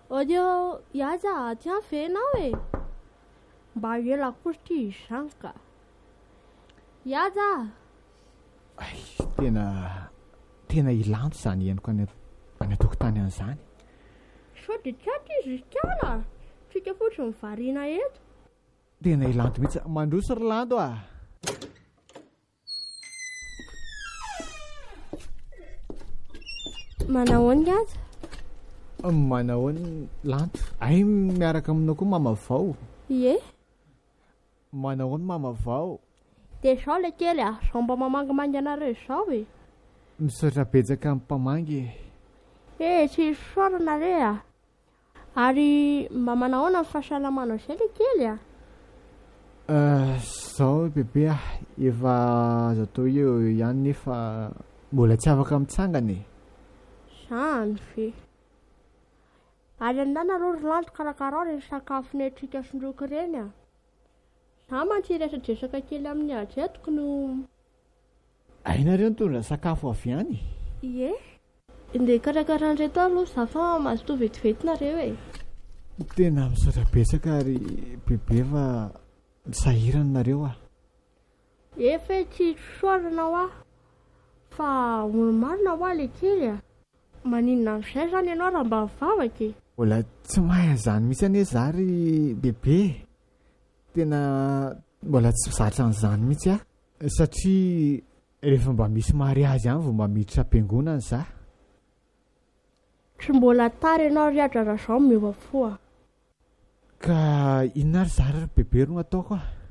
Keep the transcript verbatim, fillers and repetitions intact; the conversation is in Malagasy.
Odio iaza ty anao e. Mba ela kosa izany ka. Iaza. Ay, tena tena ilanto zany ianiko any any tokotany an'izany. Sao dia tiato izy iskala. Tsika fotsiny variana eto. Tena ilanto mihitsy. Mandroso Rolando ah. Manahoana iaza? Manahoana Lanto? Ay, miaraka aminao koa mama vao. Ie. Manahoana mama vao? Dia izao ilay kely ah, izao mba mamangimangy anareo izao e. Misaotra betsaka amin'ny mpamangy. Eh, tsy isaorana re ah. Ary mba manahoana ny fahasalamanao izay ilay kely ah? Izao bebe ah, efa azo atao eo ihany nefa mbola tsy afaka mitsangana e. Izany ve. Ary anana aloha Rolando karakarao ireny sakafo netrika sondroka ireny ah. Za mantsy resadresaka kely amin'ny ajetoko no... Ainareo nitondra sakafo avy any? Ie. Ndeha karakaran'reto aloha za fa mazotoa vetivetinareo e. Tena misaotra betsaka ary bebe fa misahirana nareo ah. Efa tsy soaranao ah. Fa olo-marina ho ilay kely ah. Maninona amin'izay zany ianao raha mba mivavaka e. Mbola tsy mahay zany mihitsy anie zary bebe. Tena mbola tsy zatra an'izany mihitsy ah. Satria rehefa mba misy mariazy ihany vao mba miditra am-piangonana za. Tsy mbola tara ianao riadrara izao miova foa. Ka inona ary zary bebe no ataoko ah?